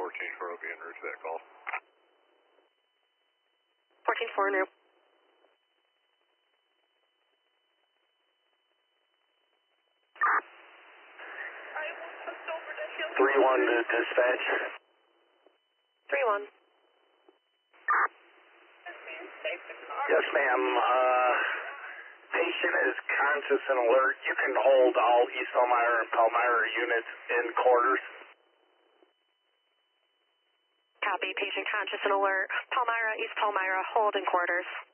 14-4 will be en route to that call. 14-4 en route. 3-1 to dispatch. 3-1. Yes, ma'am. Patient is conscious and alert. You can hold all East Palmyra and Palmyra units in quarters. Copy. Patient conscious and alert. Palmyra, East Palmyra, hold in quarters.